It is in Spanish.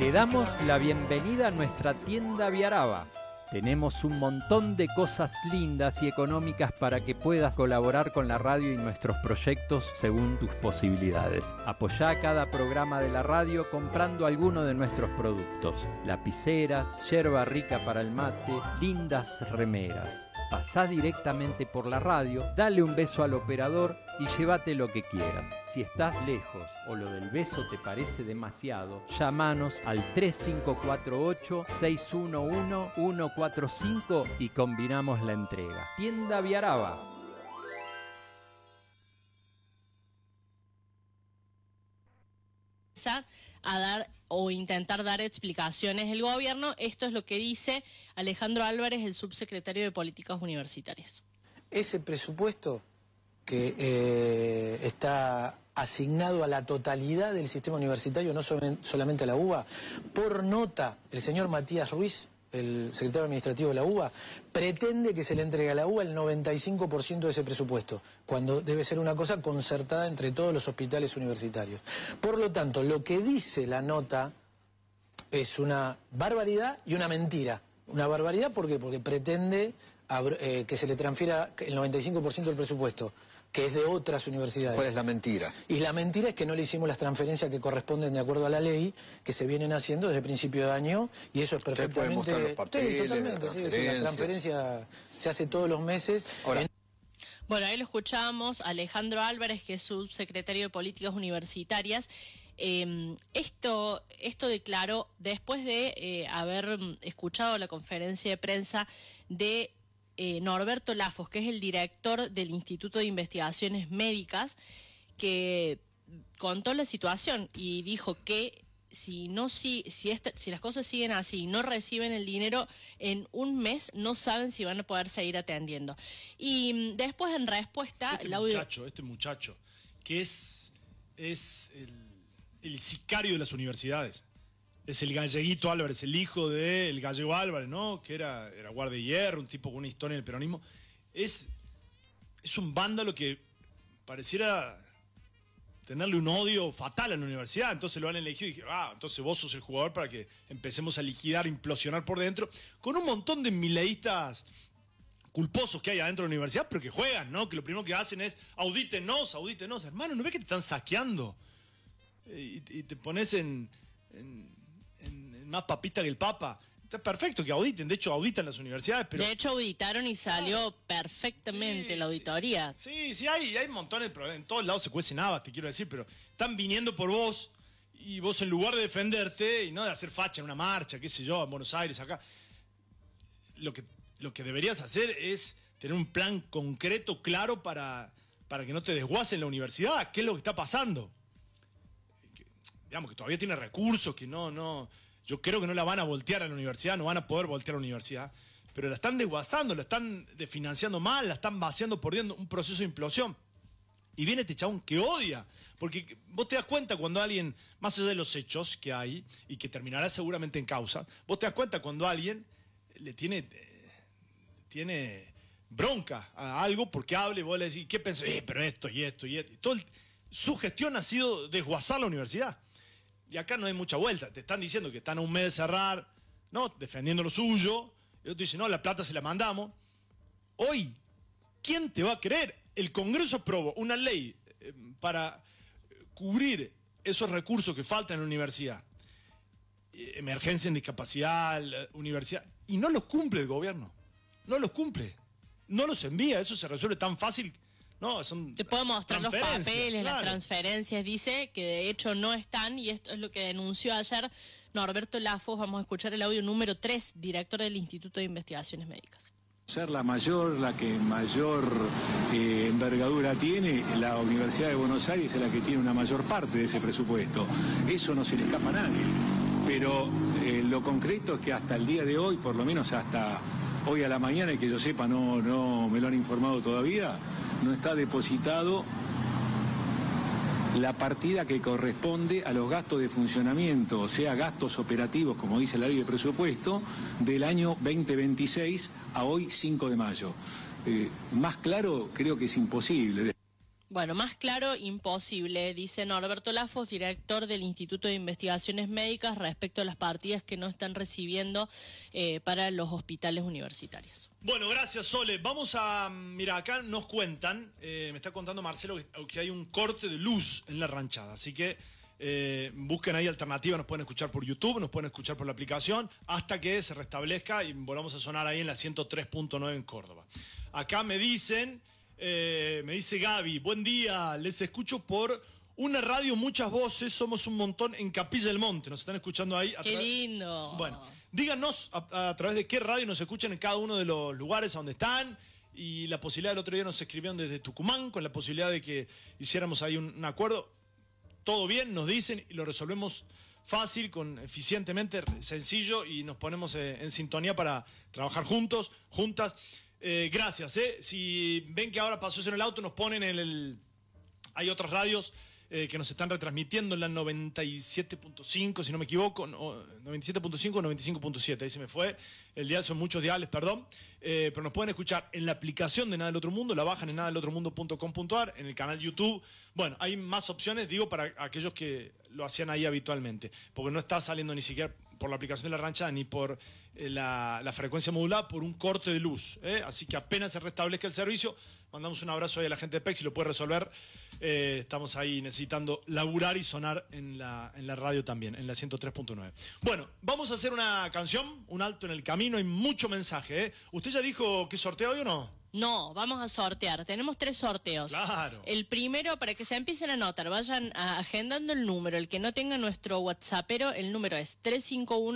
Te damos la bienvenida a nuestra tienda Viaraba. Tenemos un montón de cosas lindas y económicas para que puedas colaborar con la radio y nuestros proyectos según tus posibilidades. Apoyá cada programa de la radio comprando alguno de nuestros productos. Lapiceras, yerba rica para el mate, lindas remeras. Pasá directamente por la radio, dale un beso al operador y llévate lo que quieras. Si estás lejos o lo del beso te parece demasiado, llámanos al 3548-611-145 y combinamos la entrega. Tienda Viaraba. A dar o intentar dar explicaciones el gobierno. Esto es lo que dice Alejandro Álvarez, el subsecretario de Políticas Universitarias. Ese presupuesto que está asignado a la totalidad del sistema universitario, no solamente a la UBA, por nota, el señor Matías Ruiz, el secretario administrativo de la UBA, pretende que se le entregue a la UBA el 95% de ese presupuesto, cuando debe ser una cosa concertada entre todos los hospitales universitarios. Por lo tanto, lo que dice la nota es una barbaridad y una mentira. Una barbaridad, ¿por qué? Porque pretende que se le transfiera el 95% del presupuesto, que es de otras universidades. ¿Cuál es la mentira? Y la mentira es que no le hicimos las transferencias que corresponden de acuerdo a la ley, que se vienen haciendo desde el principio de año, y eso es perfectamente... Usted puede mostrar los papeles, sí, totalmente, sí, la transferencia se hace todos los meses. Ahora, bueno, ahí lo escuchábamos, Alejandro Álvarez, que es subsecretario de Políticas Universitarias. Esto declaró después de haber escuchado la conferencia de prensa de Norberto Lafos, que es el director del Instituto de Investigaciones Médicas, que contó la situación y dijo que si las cosas siguen así y no reciben el dinero en un mes, no saben si van a poder seguir atendiendo. Y después, en respuesta... Este muchacho, que es el sicario de las universidades. Es el galleguito Álvarez, el hijo del gallego Álvarez, ¿no? Que era guardia de hierro, un tipo con una historia en el peronismo. Es un vándalo que pareciera tenerle un odio fatal a la universidad. Entonces lo han elegido y dije, entonces vos sos el jugador para que empecemos a liquidar, implosionar por dentro, con un montón de mileístas culposos que hay adentro de la universidad, pero que juegan, ¿no? Que lo primero que hacen es audítenos. Hermano, ¿no ves que te están saqueando? Y te pones en más papista que el Papa. Está perfecto que auditen, de hecho auditan las universidades, pero... De hecho auditaron y salió perfectamente la auditoría. Sí, hay montones de problemas, en todos lados se cuecen habas, te quiero decir, pero están viniendo por vos, y vos en lugar de defenderte, y no de hacer facha en una marcha, qué sé yo, en Buenos Aires, acá, lo que deberías hacer es tener un plan concreto, claro, para que no te desguacen la universidad. ¿Qué es lo que está pasando? Digamos que todavía tiene recursos, que yo creo que no la van a voltear a la universidad, no van a poder voltear a la universidad, pero la están desguazando, la están financiando mal, la están vaciando por dentro, un proceso de implosión. Y viene este chabón que odia, porque vos te das cuenta cuando alguien, más allá de los hechos que hay, y que terminará seguramente en causa, vos te das cuenta cuando alguien le tiene bronca a algo porque hable, vos le decís, ¿qué pensás? Pero esto y esto y esto. Su gestión ha sido desguazar la universidad. Y acá no hay mucha vuelta. Te están diciendo que están a un mes de cerrar, ¿no? Defendiendo lo suyo. El otro dice, no, la plata se la mandamos. Hoy, ¿quién te va a creer? El Congreso aprobó una ley para cubrir esos recursos que faltan en la universidad. Emergencia en discapacidad, universidad. Y no los cumple el gobierno. No los cumple. No los envía. Eso se resuelve tan fácil. No, te puedo mostrar los papeles, claro. Las transferencias, dice que de hecho no están, y esto es lo que denunció ayer Norberto Lafos. Vamos a escuchar el audio número 3, director del Instituto de Investigaciones Médicas. Ser la que mayor envergadura tiene, la Universidad de Buenos Aires es la que tiene una mayor parte de ese presupuesto. Eso no se le escapa a nadie. Pero lo concreto es que hasta el día de hoy, por lo menos hasta hoy a la mañana, y que yo sepa, no me lo han informado todavía, no está depositado la partida que corresponde a los gastos de funcionamiento, o sea, gastos operativos, como dice la ley de presupuesto, del año 2026 a hoy 5 de mayo. Más claro creo que es imposible. Bueno, más claro, imposible, dice Norberto Lafos, director del Instituto de Investigaciones Médicas, respecto a las partidas que no están recibiendo para los hospitales universitarios. Bueno, gracias, Sole. Vamos a... Mira, acá nos cuentan, me está contando Marcelo que hay un corte de luz en la ranchada, así que busquen ahí alternativas, nos pueden escuchar por YouTube, nos pueden escuchar por la aplicación, hasta que se restablezca y volvamos a sonar ahí en la 103.9 en Córdoba. Acá me dicen... me dice Gaby, buen día, les escucho por una radio, muchas voces, somos un montón en Capilla del Monte, nos están escuchando ahí. ¡Qué lindo! Bueno, díganos a través de qué radio nos escuchan en cada uno de los lugares a donde están, y la posibilidad, el otro día nos escribieron desde Tucumán, con la posibilidad de que hiciéramos ahí un acuerdo. Todo bien, nos dicen, y lo resolvemos fácil, eficientemente, sencillo, y nos ponemos en sintonía para trabajar juntos, juntas. Gracias, si ven que ahora pasó eso en el auto, nos ponen hay otras radios que nos están retransmitiendo en la 97.5, si no me equivoco, 97.5 o 95.7, ahí se me fue el dial, son muchos diales, perdón, pero nos pueden escuchar en la aplicación de Nada del Otro Mundo, la bajan en nadadelotromundo.com.ar, en el canal YouTube. Bueno, hay más opciones, digo, para aquellos que lo hacían ahí habitualmente, porque no está saliendo ni siquiera por la aplicación de la ranchada ni por la frecuencia modulada, por un corte de luz, así que apenas se restablezca el servicio, mandamos un abrazo ahí a la gente de PEC, si lo puede resolver. Estamos ahí necesitando laburar y sonar en la radio también, en la 103.9. Bueno, vamos a hacer una canción, un alto en el camino, hay mucho mensaje. ¿Usted ya dijo que sortea hoy o no? No, vamos a sortear. Tenemos 3 sorteos. Claro. El primero, para que se empiecen a anotar, vayan agendando el número. El que no tenga nuestro WhatsAppero, el número es 351